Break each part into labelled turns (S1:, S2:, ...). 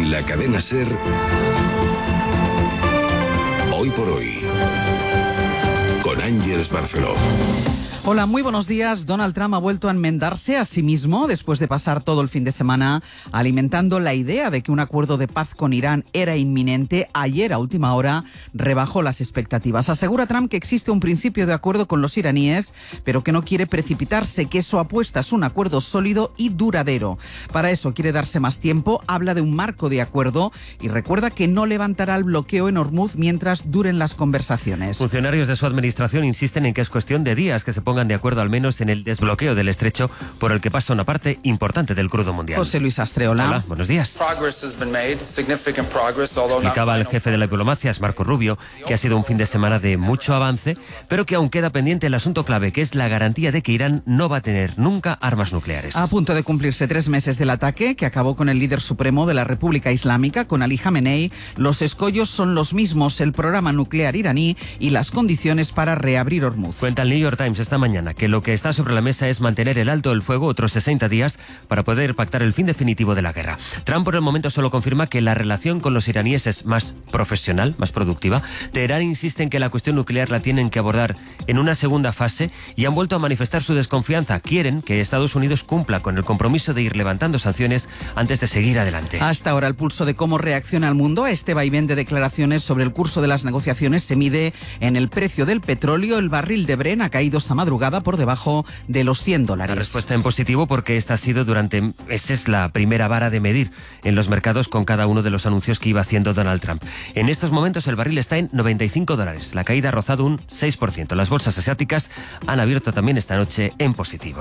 S1: En la cadena SER, Hoy por Hoy, con Ángeles Barceló.
S2: Hola, muy buenos días. Donald Trump ha vuelto a enmendarse a sí mismo después de pasar todo el fin de semana alimentando la idea de que un acuerdo de paz con Irán era inminente. Ayer, a última hora, rebajó las expectativas. Asegura Trump que existe un principio de acuerdo con los iraníes, pero que no quiere precipitarse, que su apuesta es un acuerdo sólido y duradero. Para eso quiere darse más tiempo, habla de un marco de acuerdo y recuerda que no levantará el bloqueo en Hormuz mientras duren las conversaciones.
S3: Funcionarios de su administración insisten en que es cuestión de días que se pongan de acuerdo al menos en el desbloqueo del estrecho por el que pasa una parte importante del crudo mundial.
S2: José Luis Astreola.
S3: Hola, buenos días. Explicaba el jefe de la diplomacia, Marco Rubio, que ha sido un fin de semana de mucho avance, pero que aún queda pendiente el asunto clave, que es la garantía de que Irán no va a tener nunca armas nucleares.
S2: A punto de cumplirse 3 meses del ataque que acabó con el líder supremo de la República Islámica, con Ali Jamenei, los escollos son los mismos: el programa nuclear iraní y las condiciones para reabrir Hormuz.
S3: Cuenta el New York Times esta mañana que lo que está sobre la mesa es mantener el alto del fuego otros 60 días para poder pactar el fin definitivo de la guerra. Trump por el momento solo confirma que la relación con los iraníes es más profesional, más productiva. Teherán insiste en que la cuestión nuclear la tienen que abordar en una segunda fase y han vuelto a manifestar su desconfianza. Quieren que Estados Unidos cumpla con el compromiso de ir levantando sanciones antes de seguir adelante.
S2: Hasta ahora el pulso de cómo reacciona el mundo a este vaivén de declaraciones sobre el curso de las negociaciones se mide en el precio del petróleo. El barril de Brent ha caído esta madrugada por debajo de los $100.
S3: La respuesta en positivo, porque esta ha sido durante meses la primera vara de medir en los mercados con cada uno de los anuncios que iba haciendo Donald Trump. En estos momentos el barril está en $95. La caída ha rozado un 6%. Las bolsas asiáticas han abierto también esta noche en positivo.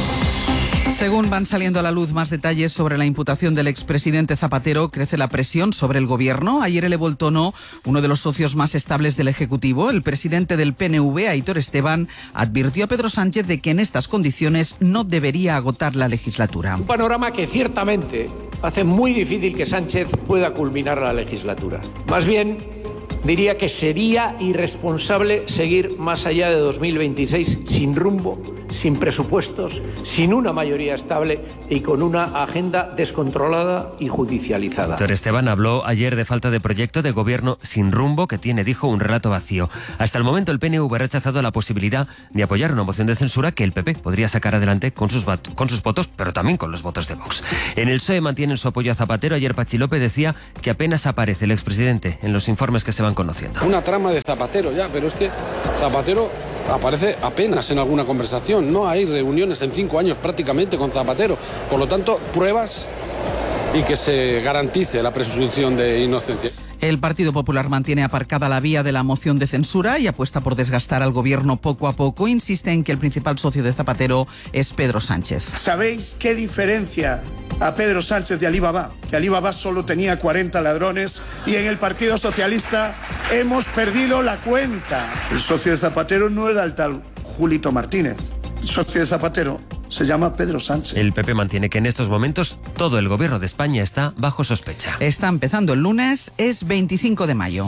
S2: Según van saliendo a la luz más detalles sobre la imputación del expresidente Zapatero, crece la presión sobre el gobierno. Ayer elevó el tono uno de los socios más estables del Ejecutivo. El presidente del PNV, Aitor Esteban, advirtió a Pedro Sánchez de que en estas condiciones no debería agotar la legislatura.
S4: Un panorama que ciertamente hace muy difícil que Sánchez pueda culminar la legislatura. Más bien, diría que sería irresponsable seguir más allá de 2026 sin rumbo, sin presupuestos, sin una mayoría estable y con una agenda descontrolada y judicializada.
S3: Aitor Esteban habló ayer de falta de proyecto de gobierno sin rumbo que tiene, dijo, un relato vacío. Hasta el momento el PNV ha rechazado la posibilidad de apoyar una moción de censura que el PP podría sacar adelante con sus votos, pero también con los votos de Vox. En el PSOE mantienen su apoyo a Zapatero. Ayer Patxi López decía que apenas aparece el expresidente en los informes que se van conociendo.
S5: Una trama de Zapatero ya, pero es que Zapatero aparece apenas en alguna conversación. No hay reuniones en 5 años prácticamente con Zapatero. Por lo tanto, pruebas y que se garantice la presunción de inocencia.
S2: El Partido Popular mantiene aparcada la vía de la moción de censura y apuesta por desgastar al gobierno poco a poco. Insiste en que el principal socio de Zapatero es Pedro Sánchez.
S6: ¿Sabéis qué diferencia a Pedro Sánchez de Alibaba? Que Alibaba solo tenía 40 ladrones y en el Partido Socialista hemos perdido la cuenta. El socio de Zapatero no era el tal Julito Martínez. El socio de Zapatero se llama Pedro Sánchez.
S3: El PP mantiene que en estos momentos todo el gobierno de España está bajo sospecha.
S2: Está empezando el lunes, es 25 de mayo.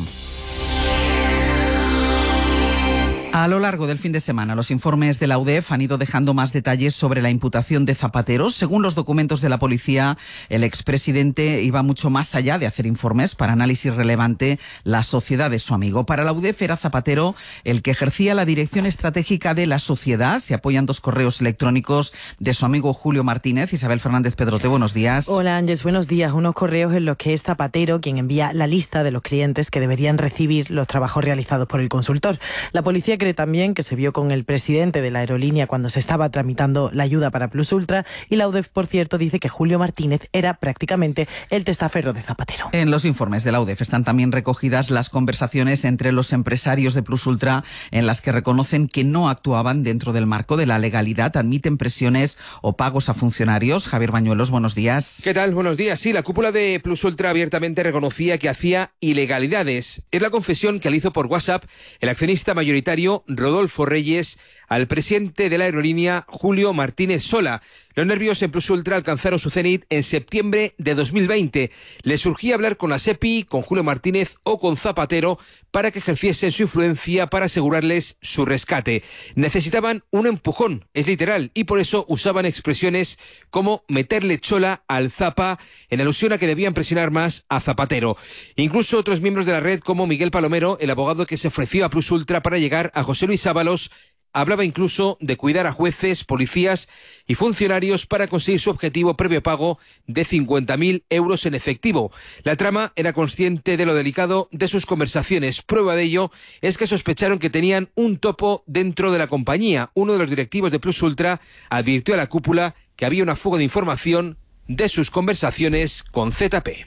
S2: A lo largo del fin de semana, los informes de la UDEF han ido dejando más detalles sobre la imputación de Zapatero. Según los documentos de la policía, el expresidente iba mucho más allá de hacer informes para análisis relevante la sociedad de su amigo. Para la UDEF era Zapatero el que ejercía la dirección estratégica de la sociedad. Se apoyan 2 correos electrónicos de su amigo Julio Martínez. Isabel Fernández Pedrote, buenos días.
S7: Hola Ángeles, buenos días. Unos correos en los que es Zapatero quien envía la lista de los clientes que deberían recibir los trabajos realizados por el consultor. La policía cree también que se vio con el presidente de la aerolínea cuando se estaba tramitando la ayuda para Plus Ultra, y la UDEF, por cierto, dice que Julio Martínez era prácticamente el testaferro de Zapatero.
S2: En los informes de la UDEF están también recogidas las conversaciones entre los empresarios de Plus Ultra en las que reconocen que no actuaban dentro del marco de la legalidad, admiten presiones o pagos a funcionarios. Javier Bañuelos, buenos días.
S8: ¿Qué tal? Buenos días. Sí, la cúpula de Plus Ultra abiertamente reconocía que hacía ilegalidades. Es la confesión que le hizo por WhatsApp el accionista mayoritario Rodolfo Reyes al presidente de la aerolínea, Julio Martínez Sola. Los nervios en Plus Ultra alcanzaron su cenit en septiembre de 2020. Le surgía hablar con la SEPI, con Julio Martínez o con Zapatero para que ejerciesen su influencia para asegurarles su rescate. Necesitaban un empujón, es literal, y por eso usaban expresiones como meterle chola al Zapa, en alusión a que debían presionar más a Zapatero. Incluso otros miembros de la red, como Miguel Palomero, el abogado que se ofreció a Plus Ultra para llegar a José Luis Ábalos, hablaba incluso de cuidar a jueces, policías y funcionarios para conseguir su objetivo previo pago de 50.000 euros en efectivo. La trama era consciente de lo delicado de sus conversaciones. Prueba de ello es que sospecharon que tenían un topo dentro de la compañía. Uno de los directivos de Plus Ultra advirtió a la cúpula que había una fuga de información de sus conversaciones con ZP.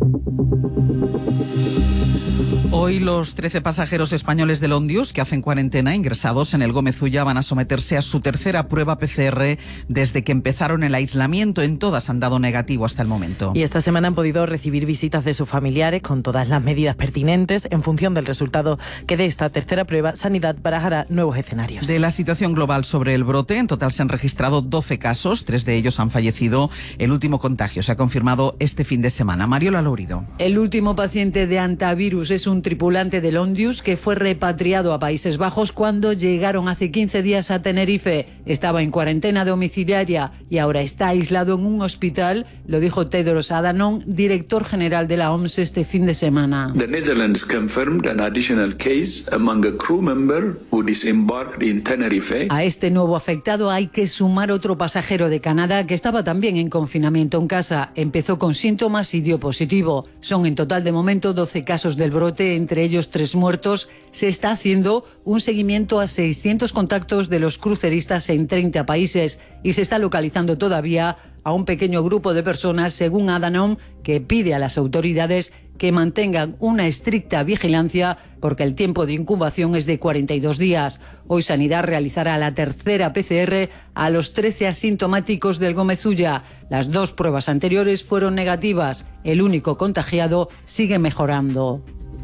S2: Hoy los 13 pasajeros españoles del Ondius que hacen cuarentena ingresados en el Gómez Ulla van a someterse a su tercera prueba PCR desde que empezaron el aislamiento. En todas han dado negativo hasta el momento.
S7: Y esta semana han podido recibir visitas de sus familiares con todas las medidas pertinentes. En función del resultado que dé esta tercera prueba, Sanidad barajará nuevos escenarios.
S2: De la situación global sobre el brote, en total se han registrado 12 casos, 3 de ellos han fallecido. El último contagio se ha confirmado este fin de semana. Mariola Lourido.
S9: El último paciente de antivirus es un tripulante del Ondius que fue repatriado a Países Bajos cuando llegaron hace 15 días a Tenerife. Estaba en cuarentena domiciliaria y ahora está aislado en un hospital, lo dijo Tedros Adhanom, director general de la OMS, este fin de semana.
S10: The Netherlands confirmed an additional case among a crew member who disembarked in Tenerife.
S9: A este nuevo afectado hay que sumar otro pasajero de Canadá que estaba también en confinamiento en casa. Empezó con síntomas y dio positivo. Son en total de momento 12 casos del brote, entre ellos 3 muertos. Se está haciendo un seguimiento a 600 contactos de los cruceristas en 30 países y se está localizando todavía a un pequeño grupo de personas, según Adhanom, que pide a las autoridades que mantengan una estricta vigilancia porque el tiempo de incubación es de 42 días. Hoy Sanidad realizará la tercera PCR a los 13 asintomáticos del Gómez Ulla. Las 2 pruebas anteriores fueron negativas. El único contagiado sigue mejorando.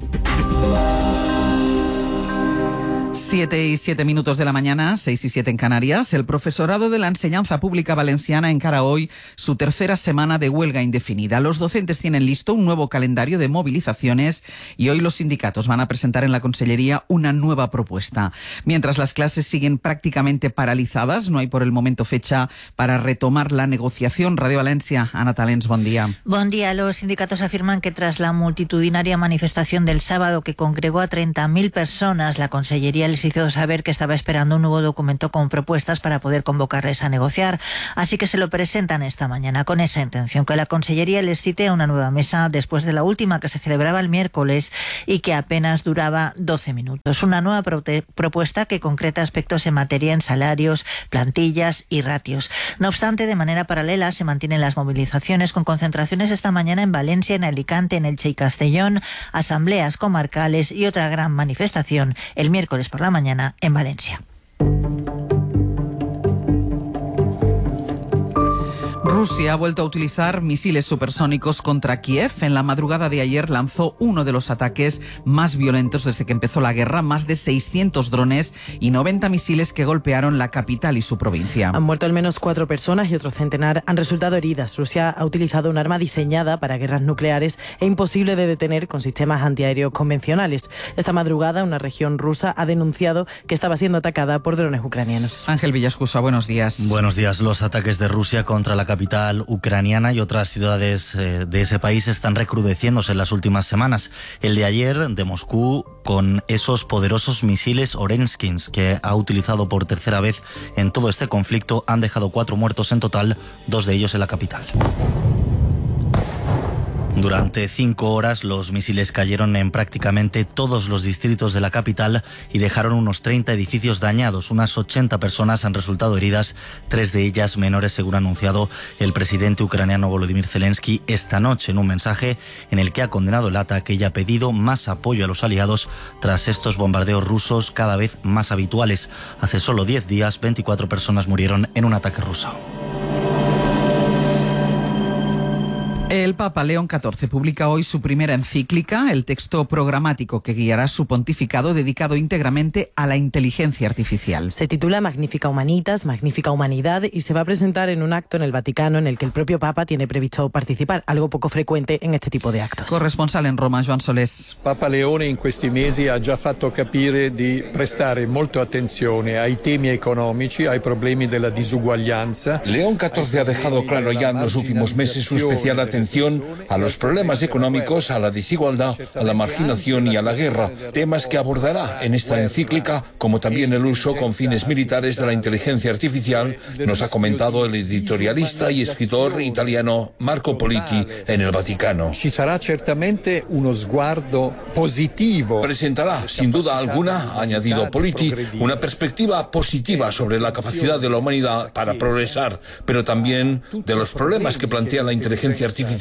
S2: 7:07 de la mañana, 6:07 en Canarias. El profesorado de la enseñanza pública valenciana encara hoy su tercera semana de huelga indefinida. Los docentes tienen listo un nuevo calendario de movilizaciones y hoy los sindicatos van a presentar en la Consellería una nueva propuesta. Mientras las clases siguen prácticamente paralizadas, no hay por el momento fecha para retomar la negociación. Radio Valencia, Ana Talens, buen día.
S11: Buen día. Los sindicatos afirman que tras la multitudinaria manifestación del sábado que congregó a 30.000 personas, la Consellería les hizo saber que estaba esperando un nuevo documento con propuestas para poder convocarles a negociar. Así que se lo presentan esta mañana con esa intención, que la Consellería les cite a una nueva mesa después de la última que se celebraba el miércoles y que apenas duraba 12 minutos. Una nueva propuesta que concreta aspectos en materia en salarios, plantillas y ratios. No obstante, de manera paralela se mantienen las movilizaciones con concentraciones esta mañana en Valencia, en Alicante, en Elche y Castellón, asambleas comarcales y otra gran manifestación el miércoles por la mañana en Valencia.
S2: Rusia ha vuelto a utilizar misiles supersónicos contra Kiev. En la madrugada de ayer lanzó uno de los ataques más violentos desde que empezó la guerra. Más de 600 drones y 90 misiles que golpearon la capital y su provincia.
S7: Han muerto al menos 4 personas y otro centenar han resultado heridas. Rusia ha utilizado un arma diseñada para guerras nucleares e imposible de detener con sistemas antiaéreos convencionales. Esta madrugada una región rusa ha denunciado que estaba siendo atacada por drones ucranianos.
S2: Ángel Villascusa, buenos días.
S12: Buenos días. Los ataques de Rusia contra la capital ucraniana y otras ciudades de ese país están recrudeciéndose en las últimas semanas. El de ayer de Moscú con esos poderosos misiles Orenskins que ha utilizado por tercera vez en todo este conflicto han dejado 4 muertos en total, 2 de ellos en la capital. Durante 5 horas los misiles cayeron en prácticamente todos los distritos de la capital y dejaron unos 30 edificios dañados. Unas 80 personas han resultado heridas, 3 de ellas menores, según ha anunciado el presidente ucraniano Volodymyr Zelensky esta noche en un mensaje en el que ha condenado el ataque y ha pedido más apoyo a los aliados tras estos bombardeos rusos cada vez más habituales. Hace solo 10 días, 24 personas murieron en un ataque ruso.
S2: El Papa León XIV publica hoy su primera encíclica, el texto programático que guiará su pontificado dedicado íntegramente a la inteligencia artificial.
S7: Se titula Magnifica Humanitas, Magnifica Humanidad y se va a presentar en un acto en el Vaticano en el que el propio Papa tiene previsto participar, algo poco frecuente en este tipo de actos.
S2: Corresponsal en Roma, Joan Solés.
S13: Papa Leone in questi mesi ha già fatto capire di prestare molto attenzione ai temi economici, ai problemi della disuguaglianza.
S14: León XIV ha dejado claro ya en los últimos meses su especial atención a los problemas económicos, a la desigualdad, a la marginación y a la guerra, temas que abordará en esta encíclica, como también el uso con fines militares de la inteligencia artificial, nos ha comentado el editorialista y escritor italiano Marco Politi en el Vaticano.
S13: Ci sarà certamente uno sguardo positivo.
S14: Presentará, sin duda alguna, ha añadido Politi, una perspectiva positiva sobre la capacidad de la humanidad para progresar, pero también de los problemas que plantea la inteligencia artificial.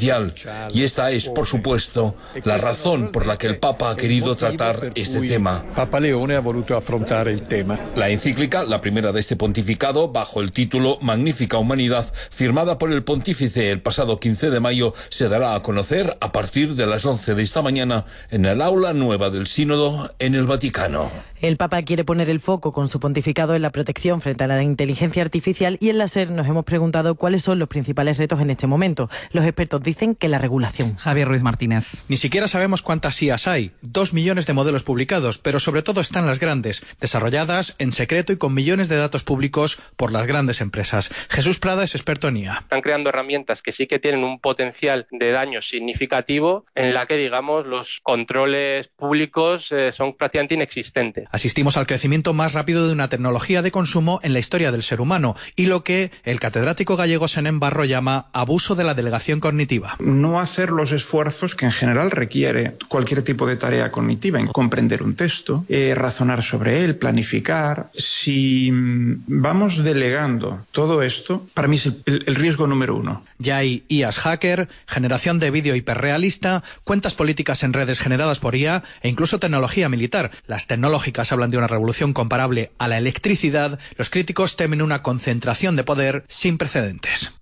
S14: Y esta es, por supuesto, la razón por la que el Papa ha querido tratar este tema.
S13: Papa Leone ha voluto affrontare il tema.
S14: La encíclica, la primera de este pontificado, bajo el título Magnifica Humanidad, firmada por el pontífice el pasado 15 de mayo, se dará a conocer a partir de las 11 de esta mañana en el aula nueva del Sínodo en el Vaticano.
S7: El Papa quiere poner el foco con su pontificado en la protección frente a la inteligencia artificial y en la SER nos hemos preguntado cuáles son los principales retos en este momento. Los expertos dicen que la regulación.
S2: Javier Ruiz Martínez.
S15: Ni siquiera sabemos cuántas IAs hay. 2 millones de modelos publicados, pero sobre todo están las grandes, desarrolladas en secreto y con millones de datos públicos por las grandes empresas. Jesús Prada es experto en IA.
S16: Están creando herramientas que sí que tienen un potencial de daño significativo en la que, digamos, los controles públicos son prácticamente inexistentes.
S15: Asistimos al crecimiento más rápido de una tecnología de consumo en la historia del ser humano y lo que el catedrático gallego Senén Barro llama abuso de la delegación cognitiva.
S17: No hacer los esfuerzos que en general requiere cualquier tipo de tarea cognitiva, en comprender un texto, razonar sobre él, planificar. Si vamos delegando todo esto, para mí es el riesgo número uno.
S15: Ya hay IAs hacker, generación de vídeo hiperrealista, cuentas políticas en redes generadas por IA e incluso tecnología militar. Las tecnológicas hablan de una revolución comparable a la electricidad. Los críticos temen una concentración de poder sin precedentes.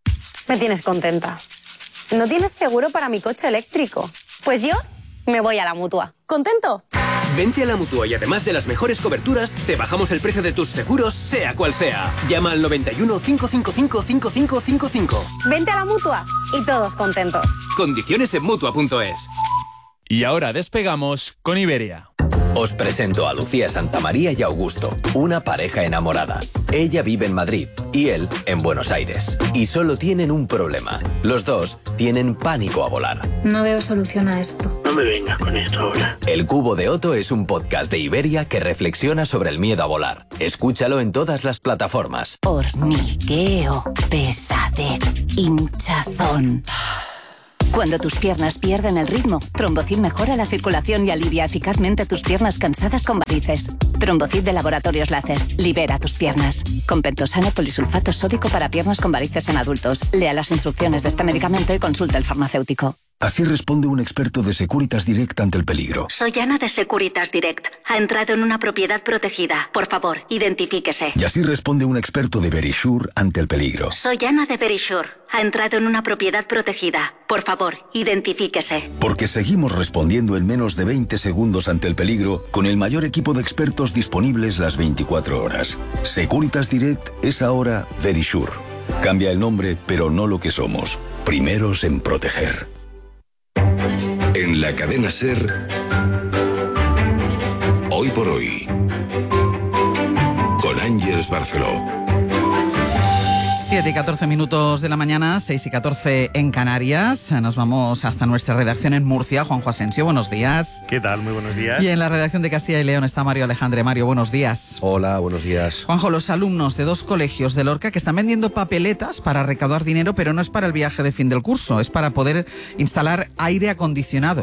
S18: Me tienes contenta. ¿No tienes seguro para mi coche eléctrico? Pues yo me voy a la Mutua. ¿Contento?
S19: Vente a la Mutua y además de las mejores coberturas, te bajamos el precio de tus seguros, sea cual sea. Llama al 91 555 5555.
S18: Vente a la Mutua y todos contentos.
S19: Condiciones en Mutua.es.
S20: Y ahora despegamos con Iberia.
S21: Os presento a Lucía Santamaría y Augusto, una pareja enamorada. Ella vive en Madrid y él en Buenos Aires. Y solo tienen un problema. Los dos tienen pánico a volar.
S22: No veo solución a esto.
S21: No me vengas con esto ahora. El Cubo de Otto es un podcast de Iberia que reflexiona sobre el miedo a volar. Escúchalo en todas las plataformas.
S23: Hormigueo, pesadez, hinchazón. Cuando tus piernas pierden el ritmo, Trombocid mejora la circulación y alivia eficazmente tus piernas cansadas con varices. Trombocid de Laboratorios Láser. Libera tus piernas. Con pentosano polisulfato sódico para piernas con varices en adultos. Lea las instrucciones de este medicamento y consulte al farmacéutico.
S24: Así responde un experto de Securitas Direct ante el peligro.
S23: Soy Ana de Securitas Direct. Ha entrado en una propiedad protegida. Por favor, identifíquese.
S24: Y así responde un experto de Verisure ante el peligro.
S23: Soy Ana de Verisure. Ha entrado en una propiedad protegida. Por favor, identifíquese.
S24: Porque seguimos respondiendo en menos de 20 segundos ante el peligro con el mayor equipo de expertos disponibles las 24 horas. Securitas Direct es ahora Verisure. Cambia el nombre, pero no lo que somos. Primeros en proteger.
S1: En la cadena SER, Hoy por Hoy, con Ángeles Barceló.
S2: 7 y 14 minutos de la mañana, 6 y 14 en Canarias. Nos vamos hasta nuestra redacción en Murcia. Juanjo Asensio, buenos días.
S25: ¿Qué tal? Muy buenos días.
S2: Y en la redacción de Castilla y León está Mario Alejandre. Mario, buenos días.
S26: Hola, buenos días.
S2: Juanjo, los alumnos de 2 colegios de Lorca que están vendiendo papeletas para recaudar dinero, pero no es para el viaje de fin del curso, es para poder instalar aire acondicionado.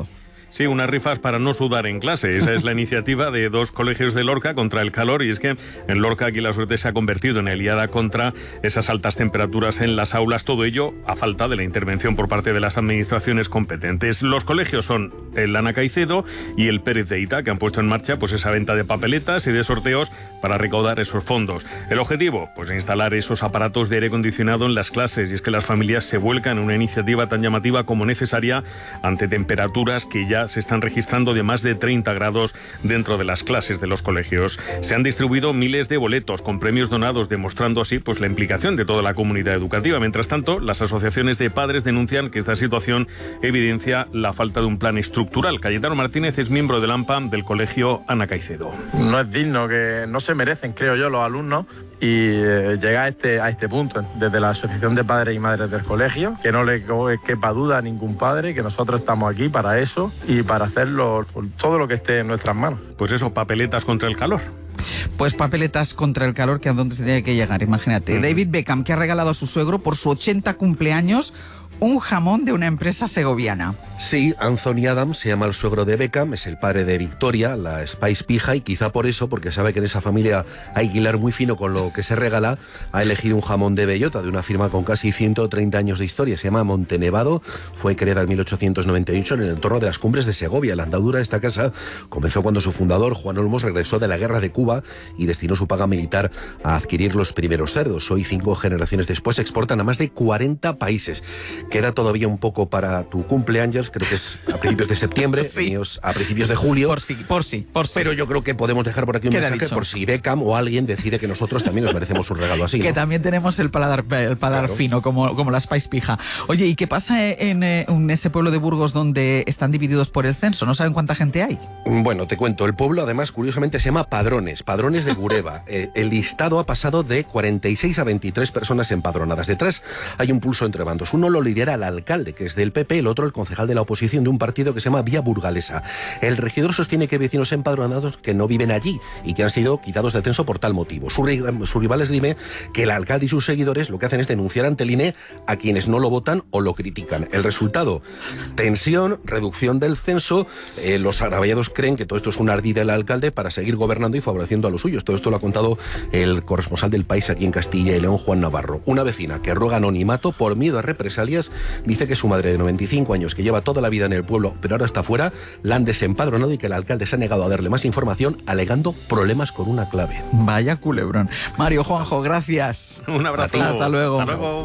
S3: Sí, unas rifas para no sudar en clase. Esa es la iniciativa de 2 colegios de Lorca contra el calor, y es que en Lorca aquí la suerte se ha convertido en aliada contra esas altas temperaturas en las aulas, todo ello a falta de la intervención por parte de las administraciones competentes. Los colegios son el Ana Caicedo y el Pérez de Ita, que han puesto en marcha pues esa venta de papeletas y de sorteos para recaudar esos fondos. El objetivo, pues instalar esos aparatos de aire acondicionado en las clases, y es que las familias se vuelcan en una iniciativa tan llamativa como necesaria ante temperaturas que ya se están registrando de más de 30 grados dentro de las clases de los colegios. Se han distribuido miles de boletos con premios donados, demostrando así pues la implicación de toda la comunidad educativa. Mientras tanto, las asociaciones de padres denuncian que esta situación evidencia la falta de un plan estructural. Cayetano Martínez es miembro del AMPA del colegio Ana Caicedo.
S4: No es digno, que no se merecen, creo yo, los alumnos, y llegar a este punto desde la Asociación de Padres y Madres del Colegio, que no le quepa duda a ningún padre que nosotros estamos aquí para eso y para hacerlo todo lo que esté en nuestras manos.
S3: Pues eso, papeletas contra el calor.
S2: Pues papeletas contra el calor, que a dónde se tiene que llegar, imagínate. David Beckham, que ha regalado a su suegro por su 80 cumpleaños un jamón de una empresa segoviana.
S5: Sí, Anthony Adams se llama el suegro de Beckham, es el padre de Victoria, la Spice pija, y quizá por eso, porque sabe que en esa familia hay que hilar muy fino con lo que se regala, ha elegido un jamón de bellota de una firma con casi 130 años de historia. Se llama Montenevado, fue creada en 1898 en el entorno de las Cumbres de Segovia. La andadura de esta casa comenzó cuando su fundador, Juan Olmos, regresó de la guerra de Cuba y destinó su paga militar a adquirir los primeros cerdos. Hoy, 5 generaciones después, se exportan a más de 40 países. Queda todavía un poco para tu cumpleaños, creo que es a principios de septiembre, sí, a principios de julio.
S2: Por sí.
S5: Pero yo creo que podemos dejar por aquí un mensaje por si Beckham o alguien decide que nosotros también nos merecemos un regalo así.
S2: Que
S5: ¿no?
S2: también tenemos el paladar claro, fino, como la Spice pija. Oye, ¿y qué pasa en ese pueblo de Burgos donde están divididos por el censo? ¿No saben cuánta gente hay?
S5: Bueno, te cuento. El pueblo, además, curiosamente se llama Padrones de Gureba. El listado ha pasado de 46 a 23 personas empadronadas. Detrás hay un pulso entre bandos. Uno lo lidera el alcalde, que es del PP, el otro el concejal de la oposición de un partido que se llama Vía Burgalesa. El regidor sostiene que hay vecinos empadronados que no viven allí y que han sido quitados del censo por tal motivo. Su rival esgrime que el alcalde y sus seguidores lo que hacen es denunciar ante el INE a quienes no lo votan o lo critican. El resultado, tensión, reducción del censo. Los agraviados creen que todo esto es un ardid del alcalde para seguir gobernando y favoreciendo a los suyos. Todo esto lo ha contado el corresponsal del País aquí en Castilla y León, Juan Navarro. Una vecina que ruega anonimato por miedo a represalias dice que su madre de 95 años, que lleva toda la vida en el pueblo pero ahora está fuera, la han desempadronado y que el alcalde se ha negado a darle más información alegando problemas con una clave.
S2: Vaya culebrón. Mario, Juanjo, gracias.
S3: Un abrazo.
S2: Hasta luego.
S3: Hasta luego.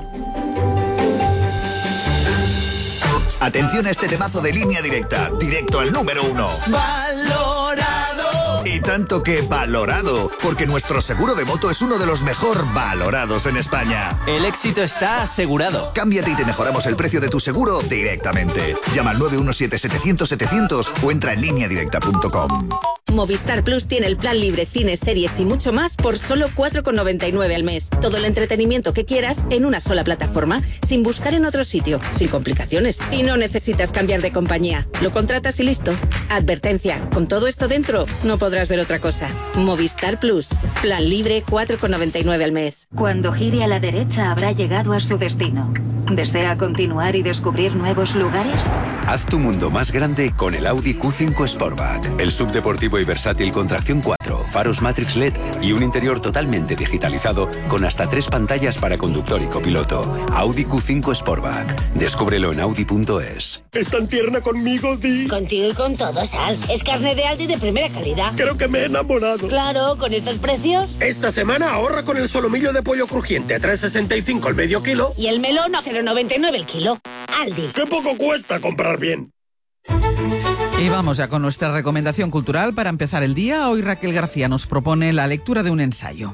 S6: Atención a este temazo de Línea Directa, directo al número 1.
S25: Valorado.
S6: Y tanto que valorado, porque nuestro seguro de moto es uno de los mejor valorados en España.
S25: El éxito está asegurado.
S6: Cámbiate y te mejoramos el precio de tu seguro directamente. Llama al 917-700-700 o entra en lineadirecta.com.
S26: Movistar Plus tiene el plan libre, cines, series y mucho más por solo 4,99 al mes. Todo el entretenimiento que quieras en una sola plataforma, sin buscar en otro sitio, sin complicaciones. Y no necesitas cambiar de compañía. Lo contratas y listo. Advertencia, con todo esto dentro, no podrás ver otra cosa. Movistar Plus, plan libre, 4,99 al mes.
S23: Cuando gire a la derecha habrá llegado a su destino. ¿Desea continuar y descubrir nuevos lugares?
S21: Haz tu mundo más grande con el Audi Q5 Sportback. El subdeportivo y versátil con tracción 4, faros Matrix LED y un interior totalmente digitalizado con hasta 3 pantallas para conductor y copiloto. Audi Q5 Sportback. Descúbrelo en Audi.es.
S25: ¿Es tan tierna conmigo, Di?
S27: Contigo y con todo, Sal. Es carne de Aldi de primera calidad.
S25: Creo que me he enamorado.
S27: Claro, con estos precios.
S25: Esta semana ahorra con el solomillo de pollo crujiente a 3,65 el medio kilo.
S27: Y el melón a 0,99 el kilo. Aldi.
S25: ¡Qué poco cuesta comprar bien!
S2: Y vamos ya con nuestra recomendación cultural para empezar el día. Hoy Raquel García nos propone la lectura de un ensayo.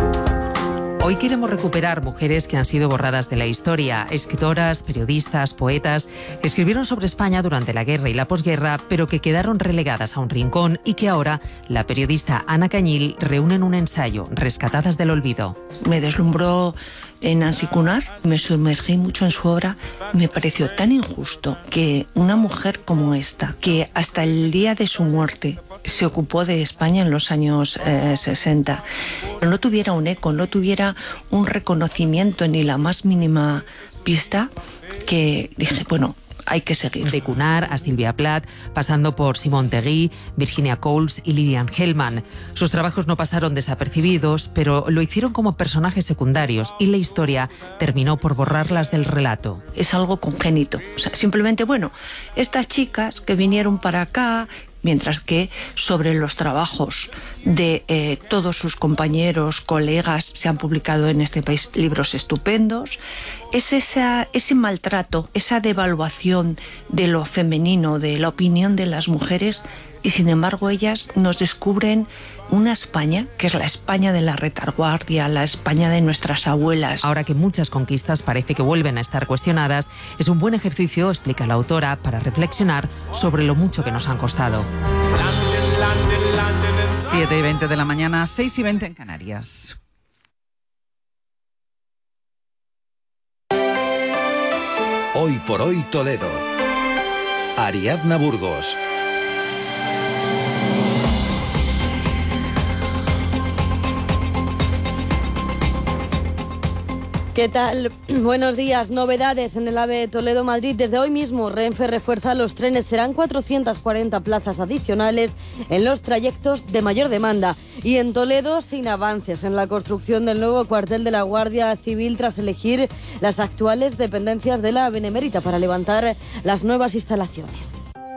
S28: Hoy queremos recuperar mujeres que han sido borradas de la historia, escritoras, periodistas, poetas, que escribieron sobre España durante la guerra y la posguerra, pero que quedaron relegadas a un rincón y que ahora la periodista Ana Cañil reúne en un ensayo, Rescatadas del olvido.
S29: Me deslumbró Nancy Cunard, me sumergí mucho en su obra. Me pareció tan injusto que una mujer como esta, que hasta el día de su muerte se ocupó de España en los años 60, no tuviera un eco, no tuviera un reconocimiento ni la más mínima pista, que dije, bueno, hay que seguir.
S28: De Cunard a Silvia Plath, pasando por Simone Tegui, Virginia Coles y Lilian Hellman. Sus trabajos no pasaron desapercibidos, pero lo hicieron como personajes secundarios y la historia terminó por borrarlas del relato.
S29: Es algo congénito. O sea, simplemente, bueno, estas chicas que vinieron para acá, mientras que sobre los trabajos de todos sus compañeros, colegas, se han publicado en este país libros estupendos. Es ese maltrato, esa devaluación de lo femenino, de la opinión de las mujeres, y sin embargo ellas nos descubren una España, que es la España de la retaguardia, la España de nuestras abuelas.
S28: Ahora que muchas conquistas parece que vuelven a estar cuestionadas, es un buen ejercicio, explica la autora, para reflexionar sobre lo mucho que nos han costado.
S2: 7:20 de la mañana, 6:20 en Canarias.
S7: Hoy por hoy Toledo. Ariadna Burgos.
S8: ¿Qué tal? Buenos días. Novedades en el AVE Toledo-Madrid. Desde hoy mismo, Renfe refuerza los trenes. Serán 440 plazas adicionales en los trayectos de mayor demanda. Y en Toledo, sin avances en la construcción del nuevo cuartel de la Guardia Civil tras elegir las actuales dependencias de la Benemérita para levantar las nuevas instalaciones.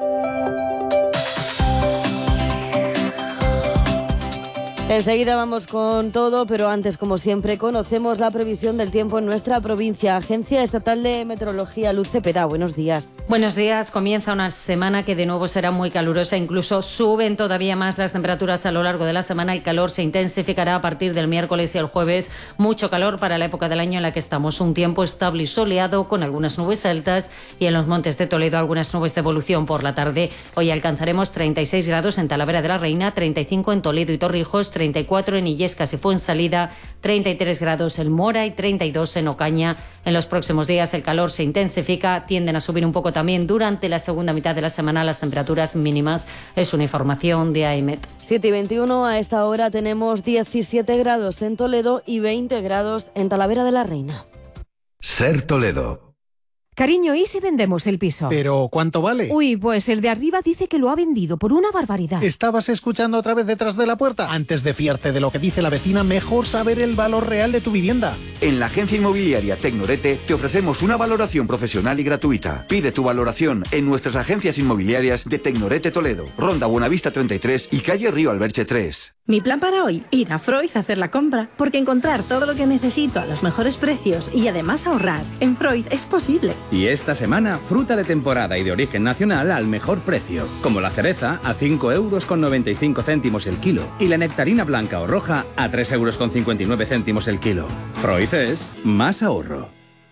S8: Enseguida vamos con todo, pero antes, como siempre, conocemos la previsión del tiempo en nuestra provincia. Agencia Estatal de Meteorología, Luz Cepeda, buenos días.
S9: Buenos días. Comienza una semana que de nuevo será muy calurosa. Incluso suben todavía más las temperaturas a lo largo de la semana. El calor se intensificará a partir del miércoles y el jueves. Mucho calor para la época del año en la que estamos. Un tiempo estable y soleado con algunas nubes altas y en los montes de Toledo algunas nubes de evolución por la tarde. Hoy alcanzaremos 36 grados en Talavera de la Reina, 35 en Toledo y Torrijos, 34 en Illescas y Fuensalida, 33 grados en Mora y 32 en Ocaña. En los próximos días el calor se intensifica, tienden a subir un poco también durante la segunda mitad de la semana las temperaturas mínimas. Es una información de AEMET.
S8: 7:21, a esta hora tenemos 17 grados en Toledo y 20 grados en Talavera de la Reina.
S7: Ser Toledo.
S10: Cariño, ¿y si vendemos el piso?
S11: ¿Pero cuánto vale?
S10: Uy, pues el de arriba dice que lo ha vendido por una barbaridad.
S11: ¿Estabas escuchando otra vez detrás de la puerta? Antes de fiarte de lo que dice la vecina, mejor saber el valor real de tu vivienda.
S12: En la agencia inmobiliaria Tecnorete te ofrecemos una valoración profesional y gratuita. Pide tu valoración en nuestras agencias inmobiliarias de Tecnorete Toledo, Ronda Buenavista 33 y calle Río Alberche 3.
S13: Mi plan para hoy, ir a Freud a hacer la compra, porque encontrar todo lo que necesito a los mejores precios y además ahorrar en Freud es posible.
S14: Y esta semana, fruta de temporada y de origen nacional al mejor precio, como la cereza a 5,95 € el kilo y la nectarina blanca o roja a 3,59 € el kilo. Freud es más ahorro.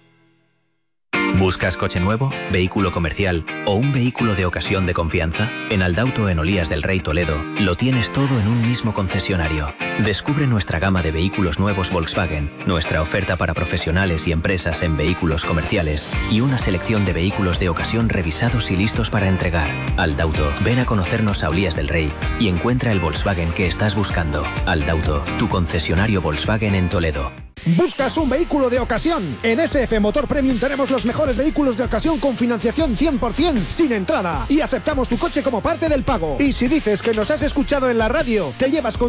S16: ¿Buscas coche nuevo, vehículo comercial o un vehículo de ocasión de confianza? En Aldauto en Olías del Rey Toledo lo tienes todo en un mismo concesionario. Descubre nuestra gama de vehículos nuevos Volkswagen, nuestra oferta para profesionales y empresas en vehículos comerciales y una selección de vehículos de ocasión revisados y listos para entregar. Aldauto, ven a conocernos a Olías del Rey y encuentra el Volkswagen que estás buscando. Aldauto, tu concesionario Volkswagen en Toledo.
S30: ¿Buscas un vehículo de ocasión? En SF Motor Premium tenemos los mejores vehículos de ocasión con financiación 100% sin entrada y aceptamos tu coche como parte del pago. Y si dices que nos has escuchado en la radio, te llevas con